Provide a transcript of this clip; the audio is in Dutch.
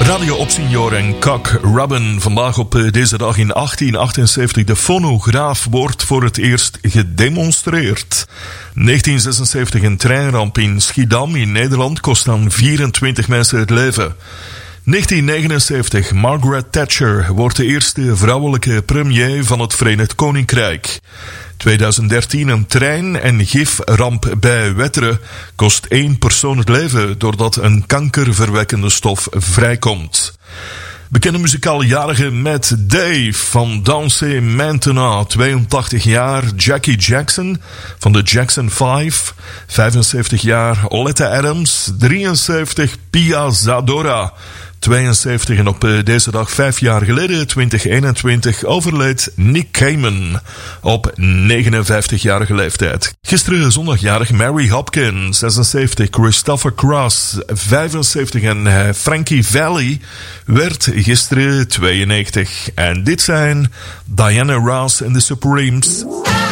Radio Opsignor en Cock Robin. Vandaag op deze dag in 1878. De fonograaf wordt voor het eerst gedemonstreerd. 1976 een treinramp in Schiedam in Nederland kost aan 24 mensen het leven. 1979 Margaret Thatcher wordt de eerste vrouwelijke premier van het Verenigd Koninkrijk. 2013 een trein- en giframp bij Wetteren kost 1 persoon het leven doordat een kankerverwekkende stof vrijkomt. Bekende muzikale jarige Matt Dave van Danser Maintenant, 82 jaar. Jackie Jackson van de Jackson 5, 75 jaar. Oleta Adams, 73. Pia Zadora, 72. En op deze dag 5 jaar geleden, 2021, overleed Nick Cayman op 59-jarige leeftijd. Gisteren zondagjarig Mary Hopkins, 76. Christopher Cross, 75. En Frankie Valli werd gisteren 92. En dit zijn Diana Ross en The Supremes.